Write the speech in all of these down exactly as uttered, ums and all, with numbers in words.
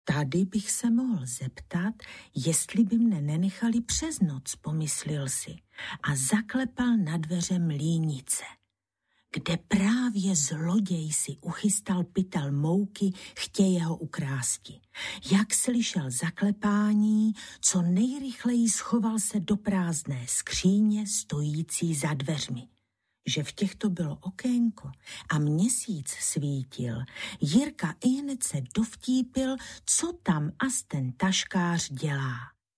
Tady bych se mohl zeptat, jestli by mne nenechali přes noc, pomyslel si a zaklepal na dveře mlýnice, kde právě zloděj si uchystal pytel mouky, chtěje ho ukrásti. Jak slyšel zaklepání, co nejrychleji schoval se do prázdné skříně stojící za dveřmi. Že v těchto bylo okénko a měsíc svítil, Jirka ihned se dovtípil, co tam as ten taškář dělá.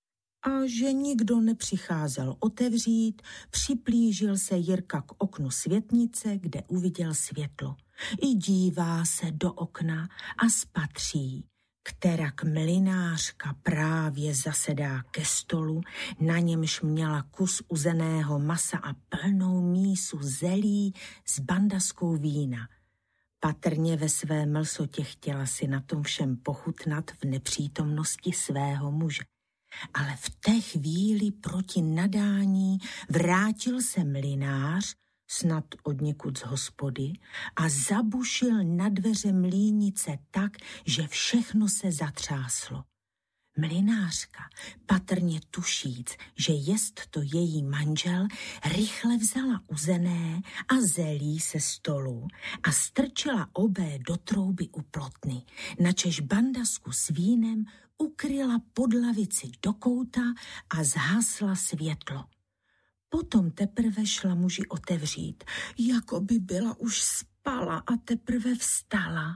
A že nikdo nepřicházel otevřít, připlížil se Jirka k oknu světnice, kde uviděl světlo. I dívá se do okna a spatří, kterak mlynářka právě zasedá ke stolu, na němž měla kus uzeného masa a plnou mísu zelí s bandaskou vína. Patrně ve své mlsotě chtěla si na tom všem pochutnat v nepřítomnosti svého muže. Ale v té chvíli proti nadání vrátil se mlynář, snad odněkud z hospody, a zabušil na dveře mlýnice tak, že všechno se zatřáslo. Mlynářka, patrně tušíc, že jest to její manžel, rychle vzala uzené a zelí se stolu a strčila obé do trouby u plotny, načež bandasku s vínem ukryla pod lavici do kouta a zhasla světlo. Potom teprve šla muži otevřít, jako by byla už spala a teprve vstala.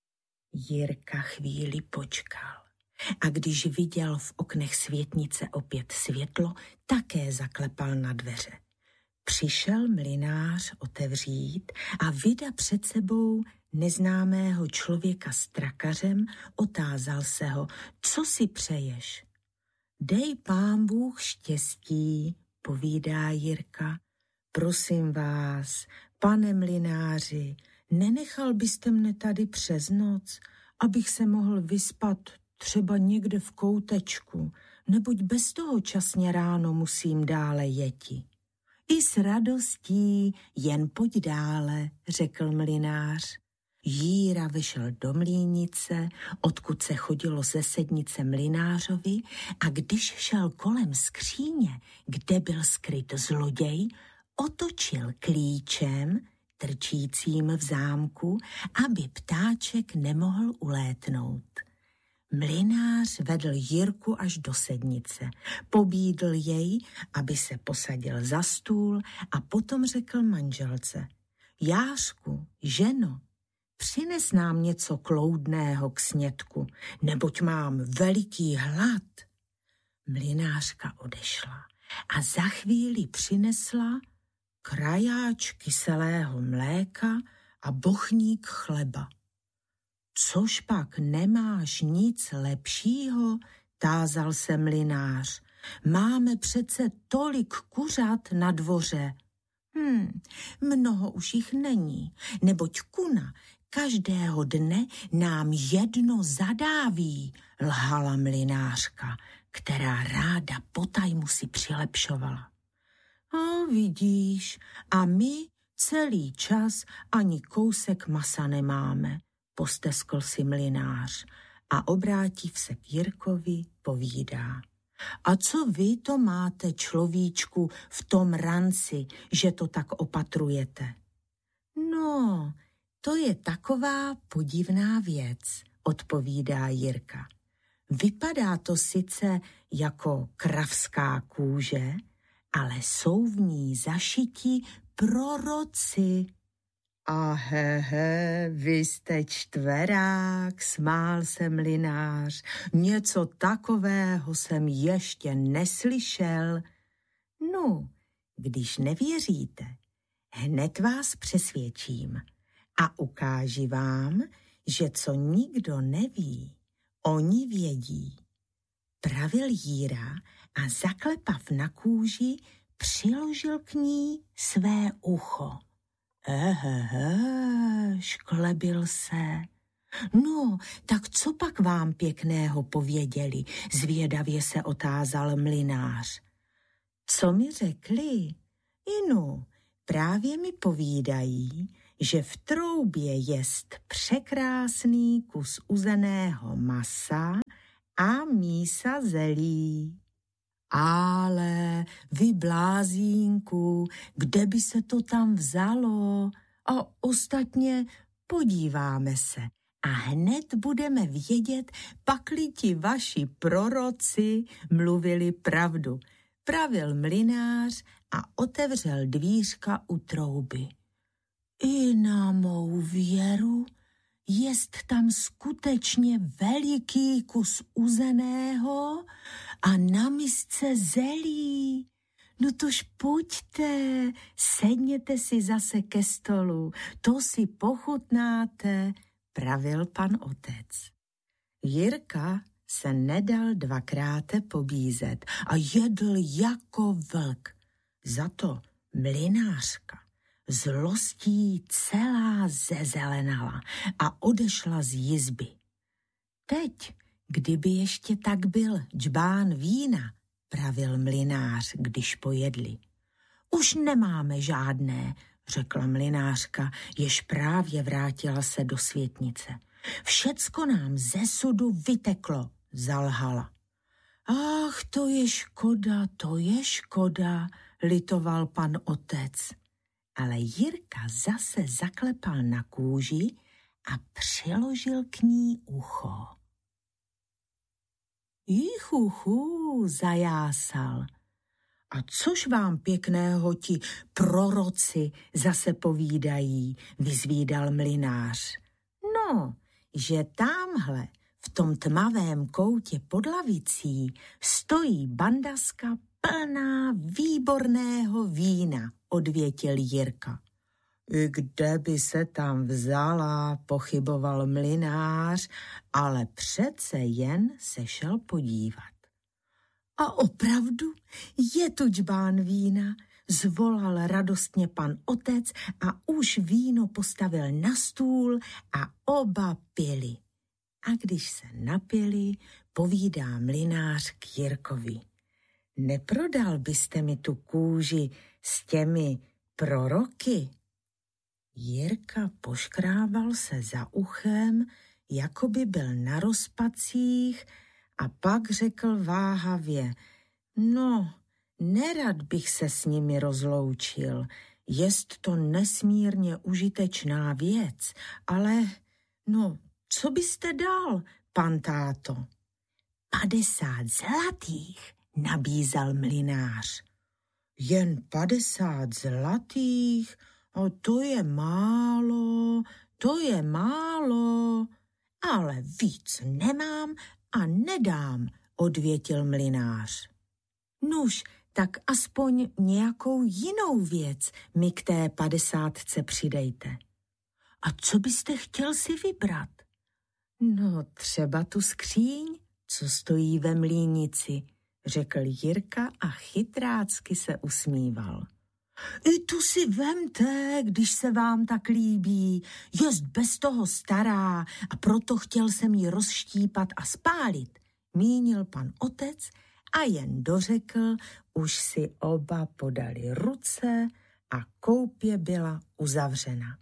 Jirka chvíli počkal a když viděl v oknech světnice opět světlo, také zaklepal na dveře. Přišel mlynář otevřít a vida před sebou neznámého člověka s trakařem, otázal se ho, co si přeješ. Dej pán Bůh štěstí, povídá Jirka. Prosím vás, pane mlynáři, nenechal byste mne tady přes noc, abych se mohl vyspat třeba někde v koutečku, neboť bez toho časně ráno musím dále jeti. I s radostí, jen pojď dále, řekl mlynář. Jíra vešel do mlýnice, odkud se chodilo ze sednice mlynářovi, a když šel kolem skříně, kde byl skryt zloděj, otočil klíčem, trčícím v zámku, aby ptáček nemohl ulétnout. Mlynář vedl Jirku až do sednice, pobídl jej, aby se posadil za stůl a potom řekl manželce, Jářku, ženo, přines nám něco kloudného k snědku, neboť mám veliký hlad. Mlynářka odešla a za chvíli přinesla krajáč kyselého mléka a bochník chleba. Což pak nemáš nic lepšího, tázal se mlynář. Máme přece tolik kuřat na dvoře. Hm, mnoho už jich není, neboť kuna každého dne nám jedno zadáví, lhala mlynářka, která ráda potajmu si přilepšovala. A vidíš, a my celý čas ani kousek masa nemáme, posteskl si mlynář a obrátiv se k Jirkovi povídá. A co vy to máte, človíčku, v tom ranci, že to tak opatrujete? No, to je taková podivná věc, odpovídá Jirka. Vypadá to sice jako kravská kůže, ale jsou v ní zašiti proroci. A he, he, vy jste čtverák, smál se mlynář. Něco takového jsem ještě neslyšel. No, když nevěříte, hned vás přesvědčím a ukáži vám, že co nikdo neví, oni vědí. Pravil Jíra a zaklepav na kůži, přiložil k ní své ucho. Ehehe, šklebil se. No, tak co pak vám pěkného pověděli, zvědavě se otázal mlynář. Co mi řekli? Inu, právě mi povídají, že v troubě jest překrásný kus uzeného masa a mísa zelí. Ale vy blázínku, kde by se to tam vzalo? A ostatně podíváme se a hned budeme vědět, pakli ti vaši proroci mluvili pravdu. Pravil mlynář a otevřel dvířka u trouby. I na mou věru, jest tam skutečně veliký kus uzeného a na misce zelí. No tož pojďte, sedněte si zase ke stolu, to si pochutnáte, pravil pan otec. Jirka se nedal dvakrát pobízet a jedl jako vlk. Za to mlynářka zlostí celá zezelenala a odešla z jizby. Teď, kdyby ještě tak byl džbán vína, pravil mlynář, když pojedli. Už nemáme žádné, řekla mlynářka, jež právě vrátila se do světnice. Všecko nám ze sudu vyteklo, zalhala. Ach, to je škoda, to je škoda, litoval pan otec. Ale Jirka zase zaklepal na kůži a přiložil k ní ucho. Jichuchu, zajásal. A což vám pěkného ti proroci zase povídají, vyzvídal mlynář. No, že tamhle v tom tmavém koutě pod lavicí stojí bandaska plná výborného vína, odvětil Jirka. I kde by se tam vzala, pochyboval mlynář, ale přece jen se šel podívat. A opravdu je tu džbán vína, zvolal radostně pan otec a už víno postavil na stůl a oba pili. A když se napili, povídá mlynář k Jirkovi. Neprodal byste mi tu kůži s těmi proroky? Jirka poškrábal se za uchem, jako by byl na rozpacích a pak řekl váhavě, no, nerad bych se s nimi rozloučil, jest to nesmírně užitečná věc, ale, no, co byste dal, pan táto? Padesát zlatých, nabízel mlynář. Jen padesát zlatých? A to je málo, to je málo, ale víc nemám a nedám, odvětil mlynář. Nuž, tak aspoň nějakou jinou věc mi k té padesátce přidejte. A co byste chtěl si vybrat? No, třeba tu skříň, co stojí ve mlýnici, řekl Jirka a chytrácky se usmíval. I tu si vemte, když se vám tak líbí, jest bez toho stará a proto chtěl jsem ji rozštípat a spálit, mínil pan otec a jen dořekl, už si oba podali ruce a koupě byla uzavřena.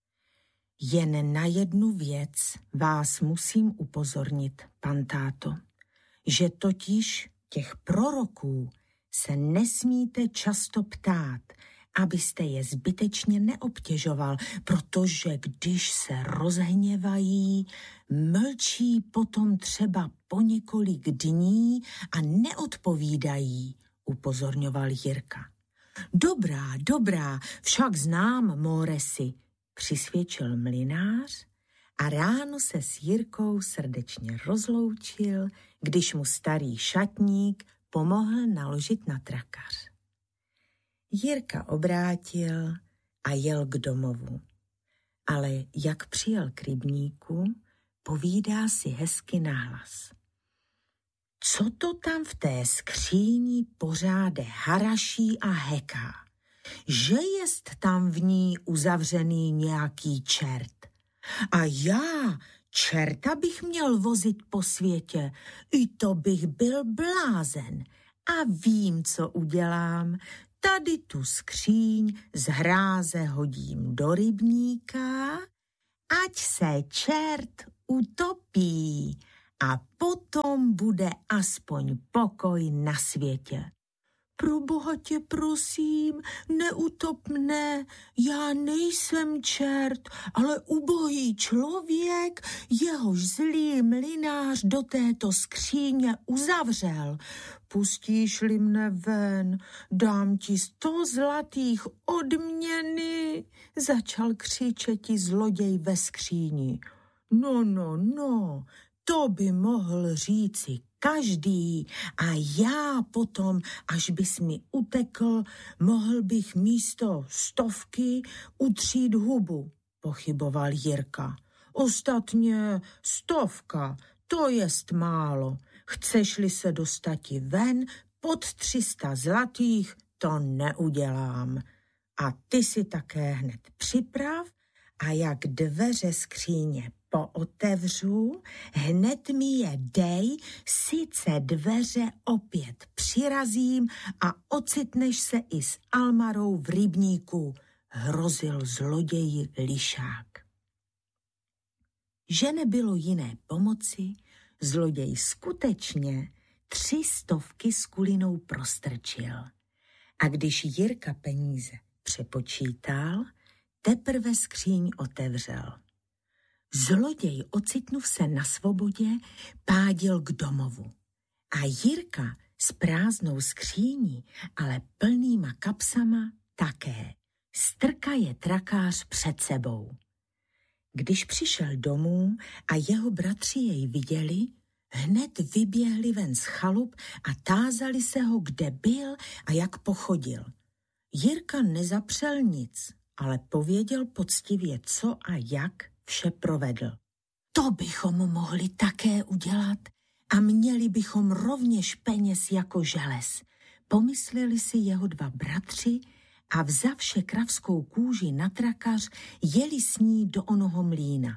Jen na jednu věc vás musím upozornit, pan táto, že totiž těch proroků se nesmíte často ptát, abyste je zbytečně neobtěžoval, protože když se rozhněvají, mlčí potom třeba po několik dní a neodpovídají, upozorňoval Jirka. Dobrá, dobrá, však znám, Móresi, přisvědčil mlynář a ráno se s Jirkou srdečně rozloučil, když mu starý šatník pomohl naložit na trakař. Jirka obrátil a jel k domovu. Ale jak přijel k rybníku, povídá si hezky nahlas. Co to tam v té skříni pořáde haraší a heká? Že jest tam v ní uzavřený nějaký čert. A já, čerta bych měl vozit po světě, i to bych byl blázen. A vím, co udělám, tady tu skříň z hráze hodím do rybníka, ať se čert utopí a potom bude aspoň pokoj na světě. Pro boha tě prosím, neutop mne, já nejsem čert, ale ubohý člověk, jehož zlý mlynář do této skříně uzavřel. Pustíš-li mne ven, dám ti sto zlatých odměny, začal křičeti zloděj ve skříni. No, no, no, to by mohl říci každý a já potom, až bys mi utekl, mohl bych místo stovky utřít hubu, pochyboval Jirka. Ostatně stovka, to jest málo. Chceš-li se dostati ven, pod tři sta zlatých to neudělám. A ty si také hned připrav a jak dveře skříně pootevřu, hned mi je dej, sice dveře opět přirazím a ocitneš se i s Almarou v rybníku, hrozil zloději Lišák. Že nebylo jiné pomoci, zloděj skutečně tři stovky s kulinou prostrčil. A když Jirka peníze přepočítal, teprve skříň otevřel. Zloděj, ocitnuv se na svobodě, pádil k domovu. A Jirka s prázdnou skříní, ale plnýma kapsama také. Strka je trakář před sebou. Když přišel domů a jeho bratři jej viděli, hned vyběhli ven z chalup a tázali se ho, kde byl a jak pochodil. Jirka nezapřel nic, ale pověděl poctivě, co a jak vše provedl. To bychom mohli také udělat a měli bychom rovněž peněz jako želez. Pomysleli si jeho dva bratři a vzavše kravskou kůži na trakař jeli s ní do onoho mlýna.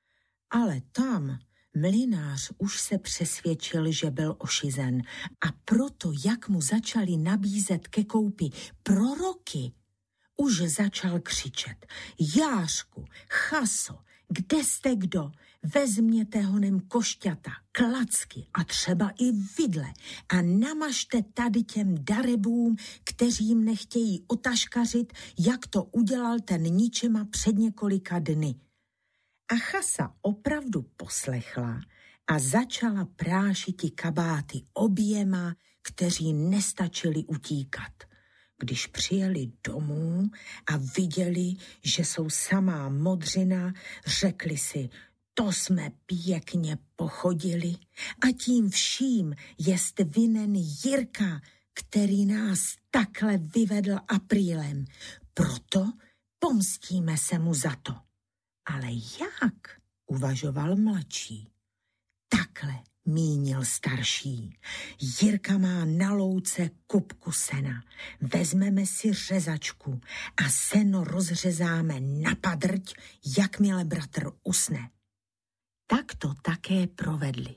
Ale tam mlynář už se přesvědčil, že byl ošizen a proto, jak mu začali nabízet ke koupi proroky, už začal křičet: Jářku, chaso, kde jste kdo? Vezměte honem košťata, klacky a třeba i vidle a namažte tady těm darebům, kteří jim nechtějí otaškařit, jak to udělal ten ničema před několika dny. A chasa opravdu poslechla a začala prášiti kabáty oběma, kteří nestačili utíkat. Když přijeli domů a viděli, že jsou samá modřina, řekli si: to jsme pěkně pochodili a tím vším jest vinen Jirka, který nás takhle vyvedl aprílem. Proto pomstíme se mu za to. Ale jak? Uvažoval mladší. Takhle mínil starší. Jirka má na louce kupku sena. Vezmeme si řezačku a seno rozřezáme na padrť, jakmile bratr usne. Tak to také provedli.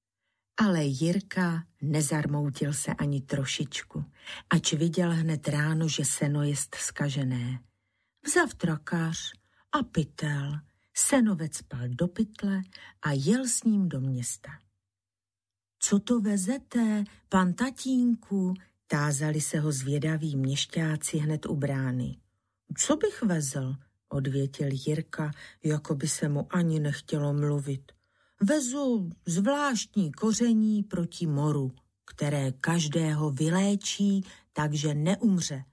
Ale Jirka nezarmoutil se ani trošičku, ač viděl hned ráno, že seno jest zkažené. Vzav trakář a pytel, seno vecpal do pytle a jel s ním do města. Co to vezete, pan tatínku? Tázali se ho zvědaví měšťáci hned u brány. Co bych vezl? Odvětil Jirka, jako by se mu ani nechtělo mluvit. Vezu zvláštní koření proti moru, které každého vyléčí, takže neumře.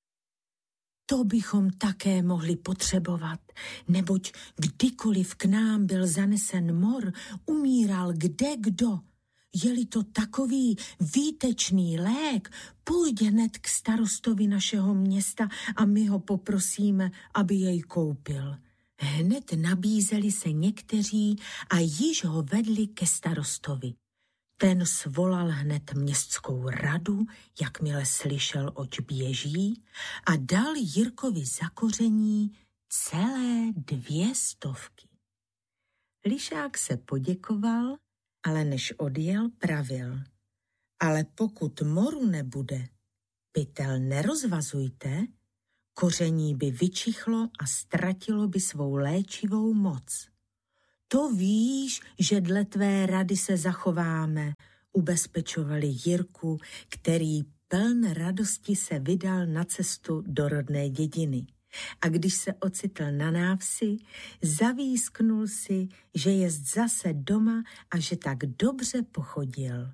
To bychom také mohli potřebovat, neboť kdykoliv k nám byl zanesen mor, umíral kde kdo. Je-li to takový výtečný lék, půjď hned k starostovi našeho města a my ho poprosíme, aby jej koupil. Hned nabízeli se někteří a již ho vedli ke starostovi. Ten svolal hned městskou radu, jakmile slyšel, oč běží, a dal Jirkovi za koření celé dvě stovky. Lišák se poděkoval, ale než odjel, pravil: ale pokud moru nebude, pytel nerozvazujte, koření by vyčichlo a ztratilo by svou léčivou moc. To víš, že dle tvé rady se zachováme, ubezpečovali Jirku, který pln radosti se vydal na cestu do rodné dědiny. A když se ocitl na návsi, zavísknul si, že je zase doma a že tak dobře pochodil.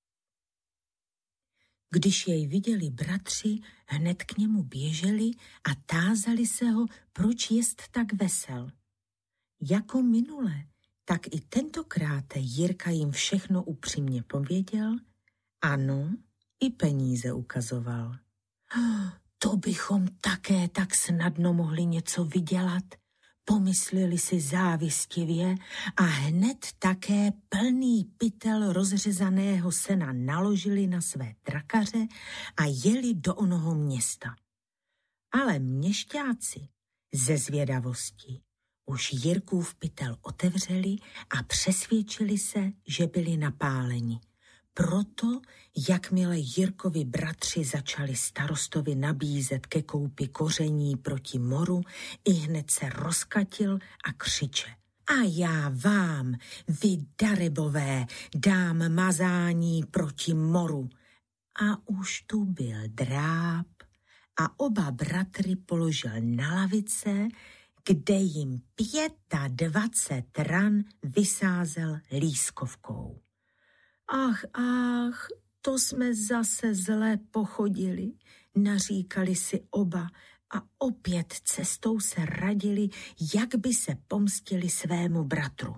Když jej viděli bratři, hned k němu běželi a tázali se ho, proč jest tak vesel. Jako minule, tak i tentokrát Jirka jim všechno upřímně pověděl, ano, i peníze ukazoval. To bychom také tak snadno mohli něco vydělat, pomysleli si závistivě a hned také plný pytel rozřezaného sena naložili na své trakaře a jeli do onoho města. Ale měšťáci ze zvědavosti už Jirkův pytel otevřeli a přesvědčili se, že byli napáleni. Proto, jakmile Jirkovi bratři začali starostovi nabízet ke koupi koření proti moru, ihned se rozkatil a křiče. A já vám, vy darebové, dám mazání proti moru. A už tu byl dráp a oba bratry položil na lavice, kde jim dvacet pět ran vysázel lískovkou. Ach, ach, to jsme zase zle pochodili, naříkali si oba a opět cestou se radili, jak by se pomstili svému bratru.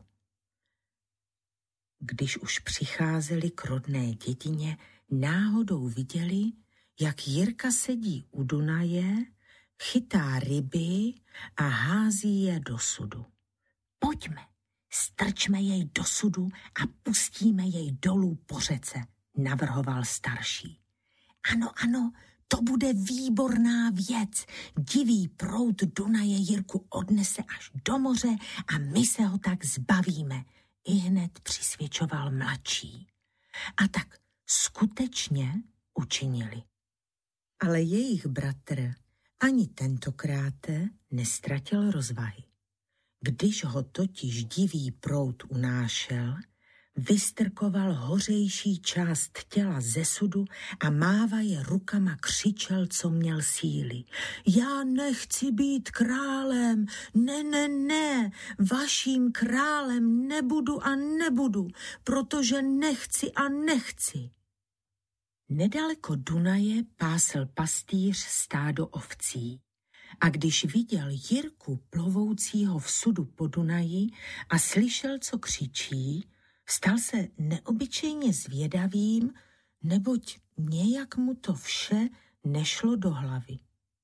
Když už přicházeli k rodné dědině, náhodou viděli, jak Jirka sedí u Dunaje, chytá ryby a hází je do sudu. Pojďme, strčme jej do sudu a pustíme jej dolů po řece, navrhoval starší. Ano, ano, to bude výborná věc. Divý proud Dunaje Jirku odnese až do moře a my se ho tak zbavíme, ihned přisvědčoval mladší. A tak skutečně učinili. Ale jejich bratr ani tentokrát nestratil rozvahy. Když ho totiž divý proud unášel, vystrkoval hořejší část těla ze sudu a mávaje rukama křičel, co měl síly. Já nechci být králem, ne, ne, ne, vaším králem nebudu a nebudu, protože nechci a nechci. Nedaleko Dunaje pásl pastýř stádo ovcí. A když viděl Jirku plovoucího v sudu po Dunaji a slyšel, co křičí, stal se neobyčejně zvědavým, neboť nějak mu to vše nešlo do hlavy.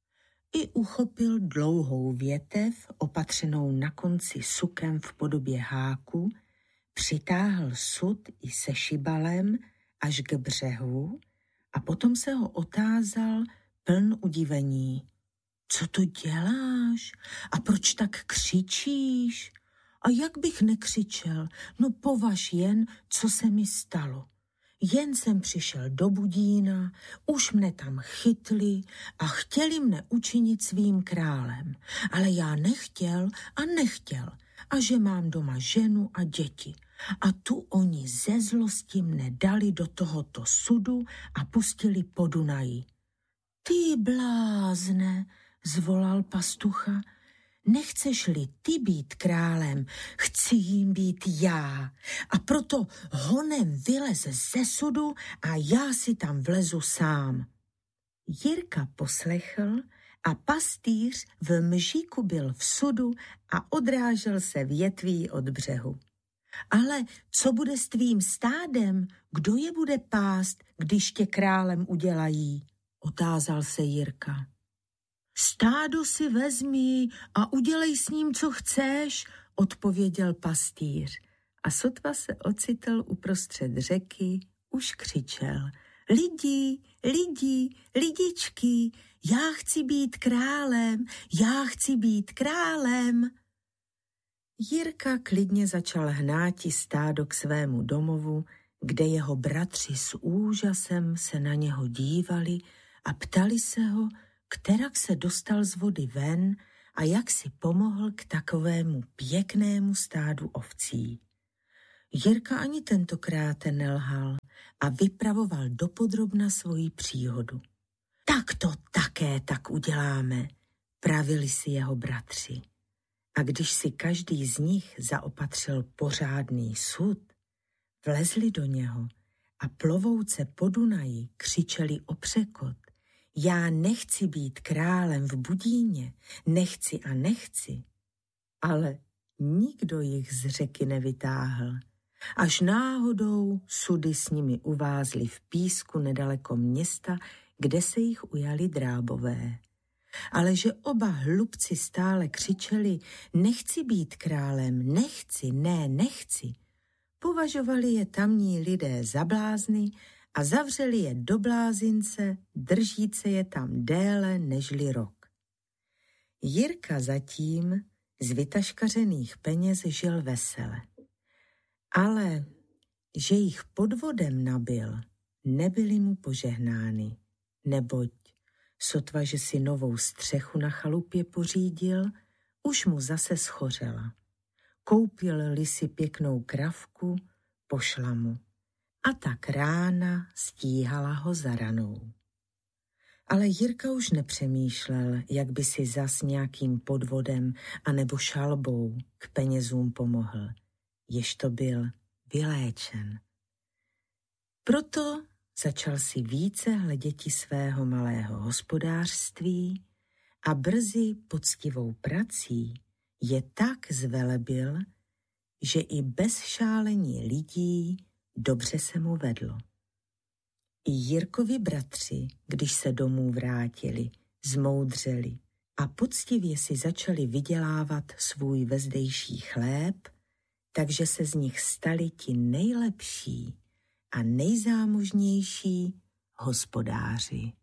I uchopil dlouhou větev, opatřenou na konci sukem v podobě háku, přitáhl sud i se šibalem až k břehu a potom se ho otázal pln udivení. Co to děláš? A proč tak křičíš? A jak bych nekřičel? No považ jen, co se mi stalo. Jen jsem přišel do Budína, už mne tam chytli a chtěli mne učinit svým králem. Ale já nechtěl a nechtěl, a že mám doma ženu a děti. A tu oni ze zlosti mne dali do tohoto sudu a pustili po Dunaji. Ty blázne, zvolal pastucha, nechceš-li ty být králem, chci jim být já. A proto honem vylez ze sudu a já si tam vlezu sám. Jirka poslechl a pastýř v mžíku byl v sudu a odrážel se větví od břehu. Ale co bude s tvým stádem? Kdo je bude pást, když tě králem udělají? Otázal se Jirka. Stádo si vezmi a udělej s ním, co chceš, odpověděl pastýř. A sotva se ocitl uprostřed řeky, už křičel. Lidi, lidi, lidičky, já chci být králem, já chci být králem. Jirka klidně začal hnáti stádo k svému domovu, kde jeho bratři s úžasem se na něho dívali a ptali se ho, kterak se dostal z vody ven a jak si pomohl k takovému pěknému stádu ovcí. Jirka ani tentokrát nelhal a vypravoval dopodrobna svoji příhodu. Tak to také tak uděláme, pravili si jeho bratři. A když si každý z nich zaopatřil pořádný sud, vlezli do něho a plovouce po Dunaji křičeli o překot. Já nechci být králem v Budíně, nechci a nechci. Ale nikdo jich z řeky nevytáhl. Až náhodou sudy s nimi uvázly v písku nedaleko města, kde se jich ujali drábové. Ale že oba hlubci stále křičeli, nechci být králem, nechci, ne, nechci, považovali je tamní lidé za blázny a zavřeli je do blázince, držíce je tam déle nežli rok. Jirka zatím z vytaškařených peněz žil vesele. Ale že jich podvodem nabyl, nebyly mu požehnány, neboť sotva, že si novou střechu na chalupě pořídil, už mu zase schořela. Koupil-li si pěknou kravku, pošla mu. A tak rána stíhala ho za ranou. Ale Jirka už nepřemýšlel, jak by si zas nějakým podvodem anebo šalbou k penězům pomohl, jež to byl vyléčen. Proto začal si více hleděti svého malého hospodářství a brzy poctivou prací je tak zvelebil, že i bez šálení lidí dobře se mu vedlo. I Jirkovi bratři, když se domů vrátili, zmoudřeli a poctivě si začali vydělávat svůj vezdejší chléb, takže se z nich stali ti nejlepší a nejzámožnější hospodáři.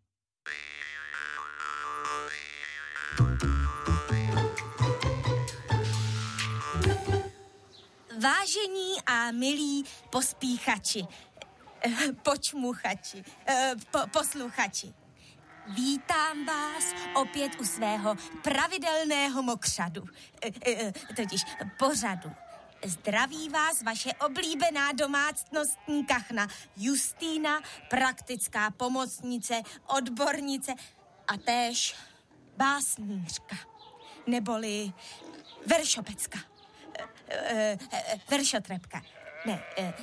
Vážení a milí pospíchači, počmuchači, po, posluchači, vítám vás opět u svého pravidelného mokřadu, totiž pořadu. Zdraví vás vaše oblíbená domácnostní kachna Justýna, praktická pomocnice, odbornice a též básnířka, neboli veršopecka, veršotrepka, ne,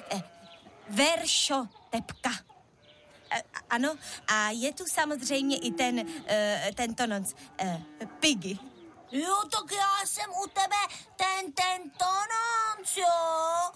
veršotepka. Ano, a je tu samozřejmě i ten, tento noc, Piggy. Jo, tak já jsem u tebe ten, ten tononc, jo.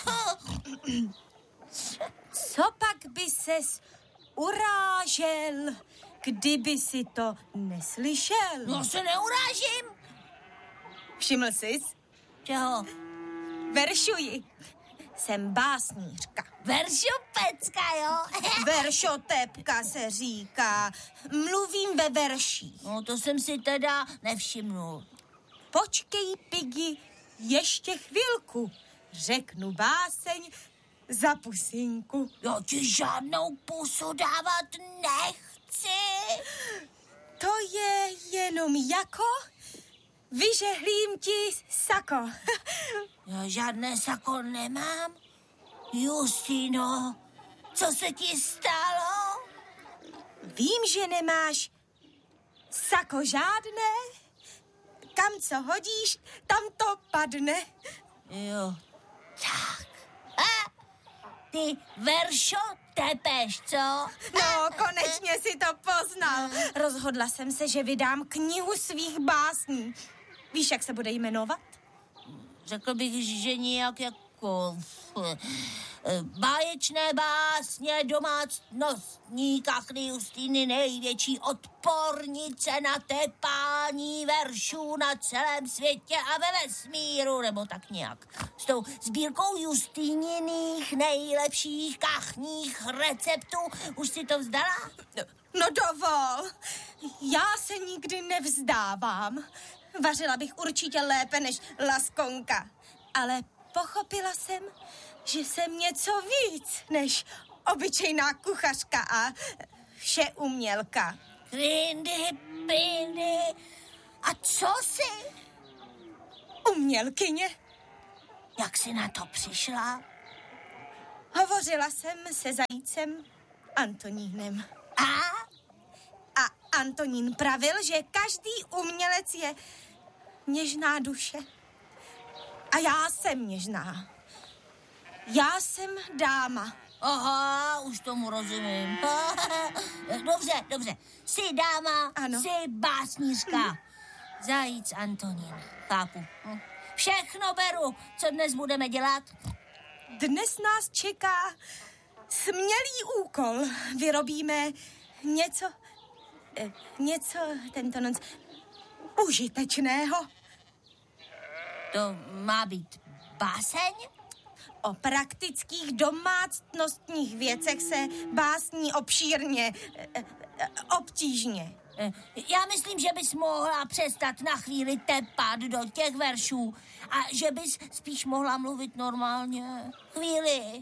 Co pak by ses urážel, kdyby si to neslyšel? No se neurážím. Všiml jsi? Čeho? Veršuji. Jsem básnířka. Veršopecka, jo? Veršotepka se říká. Mluvím ve verších. No to jsem si teda nevšimnul. Počkej, Piggy, ještě chvilku. Řeknu báseň za pusinku. Já ti žádnou pusu dávat nechci. To je jenom jako... Vyžehlím ti sako. Já žádné sako nemám. Justino, co se ti stalo? Vím, že nemáš sako žádné. Kam co hodíš, tam to padne. Jo, tak. A ty veršo tepeš, co? No, konečně si to poznal. Rozhodla jsem se, že vydám knihu svých básní. Víš, jak se bude jmenovat? Řekl bych, že nějak jako... Báječné básně domácnostní kachny Justýny, největší odpornice na tepání veršů na celém světě a ve vesmíru, nebo tak nějak. S tou sbírkou Justýniných nejlepších kachních receptů. Už si to vzdala? No dovol, já se nikdy nevzdávám. Vařila bych určitě lépe než Laskonka, ale pochopila jsem, že jsem něco víc než obyčejná kuchařka a vše umělka. Krindy, pindy. A co jsi? Umělkyně. Jak jsi na to přišla? Hovořila jsem se zajícem Antonínem. A? A Antonín pravil, že každý umělec je něžná duše. A já jsem něžná. Já jsem dáma. Aha, už tomu rozumím. Dobře, dobře. Jsi dáma, ano. Jsi básnířka. Zajíc Antonín, chápu. Všechno beru. Co dnes budeme dělat? Dnes nás čeká smělý úkol. Vyrobíme něco, něco tento noc užitečného. To má být báseň? O praktických domácnostních věcech se básní obšírně, obtížně. Já myslím, že bys mohla přestat na chvíli tepat do těch veršů a že bys spíš mohla mluvit normálně. Chvíli.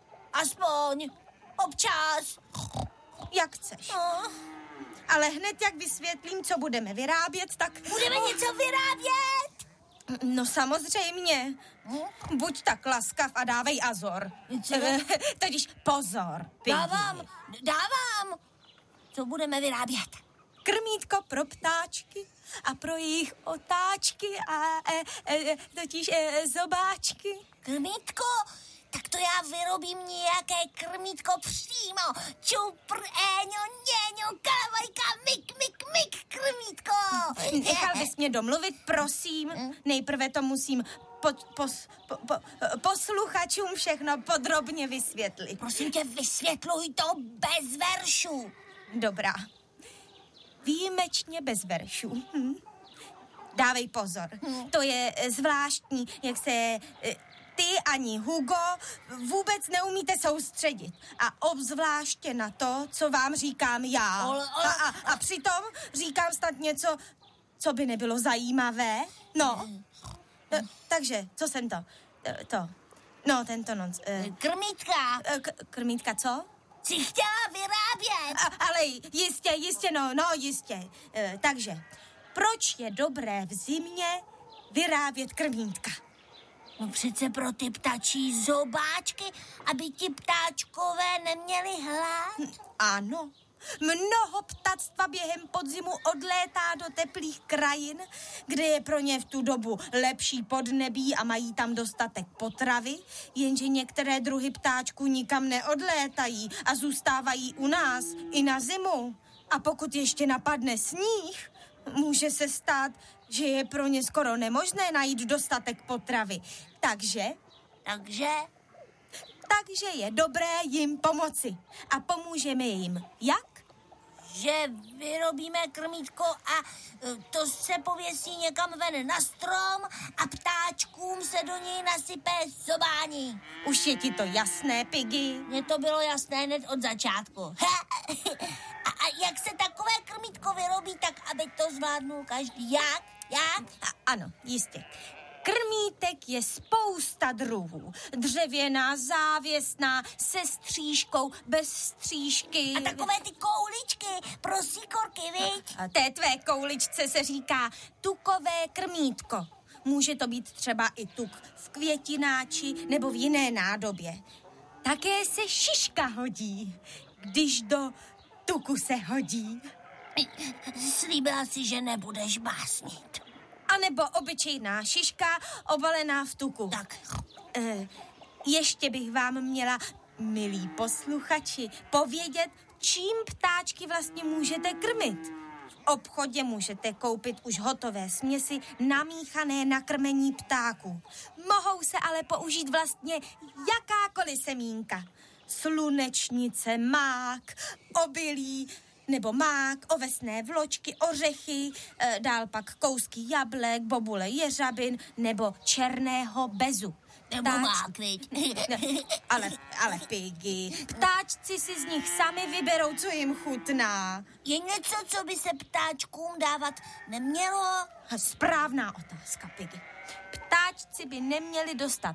Aspoň. Občas. Jak chceš. No. Ale hned, jak vysvětlím, co budeme vyrábět, tak... Budeme oh. něco vyrábět? No samozřejmě. Hm? Buď tak laskav a dávej azor. Totiž pozor. Piggy. Dávám, dávám. Co budeme vyrábět? Krmítko pro ptáčky a pro jejich otáčky a e, e, totiž e, zobáčky. Krmítko? Tak to já vyrobím nějaké krmítko přímo. Čupr, éňo, něňo, kalavajka, mik, mik, mik, krmítko. Nechal bys mě domluvit, prosím. Nejprve to musím pod, pos, po, po, posluchačům všechno podrobně vysvětlit. Prosím tě, vysvětluj to bez veršů. Dobrá. Výjimečně bez veršů. Hm. Dávej pozor. Hm. To je zvláštní, jak se... Ty ani Hugo vůbec neumíte soustředit. A obzvláště na to, co vám říkám já. Ale, ale... A, a, a přitom říkám snad něco, co by nebylo zajímavé. No. T- takže, co jsem to? T- to. No, tento noc. Uh, krmítka. K- krmítka, co? Jsi chtěla vyrábět. A, ale jistě, jistě, no, no, jistě. Uh, takže, proč je dobré v zimě vyrábět krmítka? No přece pro ty ptačí zobáčky, aby ti ptáčkové neměli hlad. Ano. Mnoho ptactva během podzimu odlétá do teplých krajin, kde je pro ně v tu dobu lepší podnebí a mají tam dostatek potravy, jenže některé druhy ptáčků nikam neodlétají a zůstávají u nás i na zimu. A pokud ještě napadne sníh, může se stát, že je pro ně skoro nemožné najít dostatek potravy. Takže... Takže? Takže je dobré jim pomoci. A pomůžeme jim. Jak? Že vyrobíme krmítko a to se pověsí někam ven na strom a ptáčkům se do něj nasype zobání. Už je ti to jasné, Piggy? Mně to bylo jasné hned od začátku. A, a jak se takové krmítko vyrobí, tak aby to zvládnul každý? Jak? Jak? A, ano, jistě. Krmítek je spousta druhů. Dřevěná, závěsná, se střížkou, bez střížky. A takové ty kouličky pro síkorky, viď? A té tvé kouličce se říká tukové krmítko. Může to být třeba i tuk v květináči nebo v jiné nádobě. Také se šiška hodí, když do tuku se hodí. Slíbila si, že nebudeš básnit. A nebo obyčejná šiška obalená v tuku. Tak. E, ještě bych vám měla, milí posluchači, povědět, čím ptáčky vlastně můžete krmit. V obchodě můžete koupit už hotové směsi namíchané na krmení ptáků. Mohou se ale použít vlastně jakákoliv semínka. Slunečnice, mák, obilí, nebo mák, ovesné vločky, ořechy, e, dál pak kousky jablek, bobule jeřabin nebo černého bezu. Nebo mák, viď? ale, ale Piggy, ptáčci si z nich sami vyberou, co jim chutná. Je něco, co by se ptáčkům dávat nemělo? Správná otázka, Piggy. Ptáčci by neměli dostat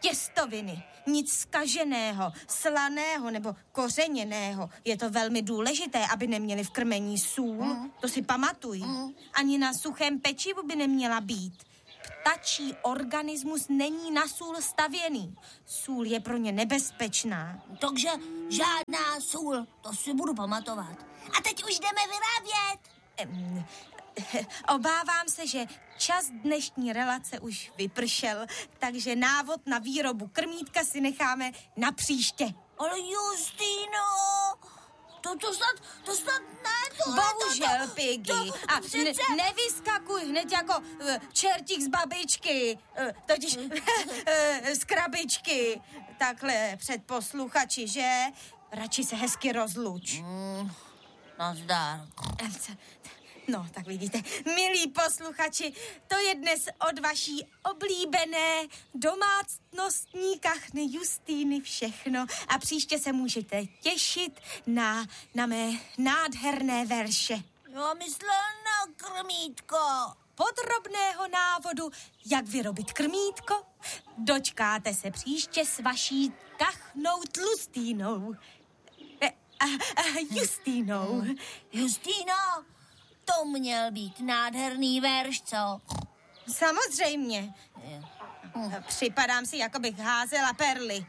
těstoviny. Nic zkaženého, slaného nebo kořeněného. Je to velmi důležité, aby neměli v krmení sůl. Mm. To si pamatuj. Mm. Ani na suchém pečivu by neměla být. Ptačí organismus není na sůl stavěný. Sůl je pro ně nebezpečná. Takže žádná sůl, to si budu pamatovat. A teď už jdeme vyrábět. Um, Obávám se, že čas dnešní relace už vypršel, takže návod na výrobu krmítka si necháme na příště. Ale Justýno, to, to snad, to snad ne, to Bohužel, to, to, Piggy. to, A přece... ne, nevyskakuj hned jako uh, čertík z babičky, uh, totiž uh, z krabičky, takhle před posluchači, že? Radši se hezky rozluč. Mm, nazdar. No, tak vidíte, milí posluchači, to je dnes od vaší oblíbené domácnostní kachny Justýny všechno a příště se můžete těšit na, na mé nádherné verše. Já myslela na krmítko. Podrobného návodu, jak vyrobit krmítko, dočkáte se příště s vaší kachnou Tlustýnou. E, a, a, Justýnou. Justýno, to měl být nádherný verš, co? Samozřejmě. Připadám si, jako bych házela perly.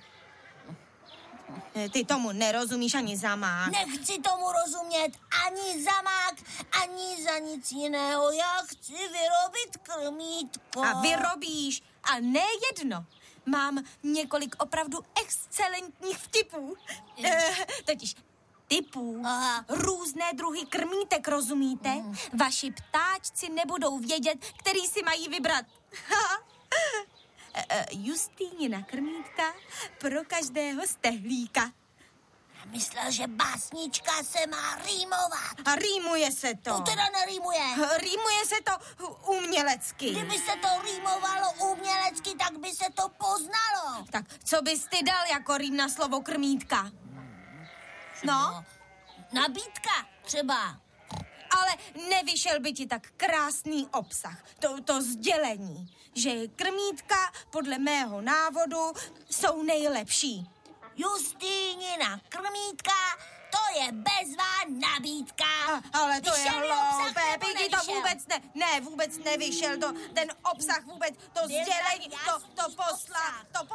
Ty tomu nerozumíš ani za mák. Nechci tomu rozumět ani za mák, ani za nic jiného. Já chci vyrobit krmítko. A vyrobíš. A ne jedno. Mám několik opravdu excelentních vtipů. E, totiž typů. Aha. Různé druhy krmítek, rozumíte? Mm. Vaši ptáčci nebudou vědět, který si mají vybrat. Justýnina krmítka pro každého stehlíka. Myslel, že básnička se má rýmovat. A rýmuje se to. To teda nerýmuje. Rýmuje se to umělecky. Kdyby se to rýmovalo umělecky, tak by se to poznalo. Tak co bys ty dal jako rým na slovo krmítka? No? Nabídka třeba. Ale nevyšel by ti tak krásný obsah, to, to sdělení, že krmítka podle mého návodu jsou nejlepší. Justýnina krmítka, to je bezvá nabídka. A, ale to vyšel je hloupé, Piggy, to vůbec ne, ne, vůbec nevyšel, to, ten obsah vůbec, to sdělení, to, to posla, to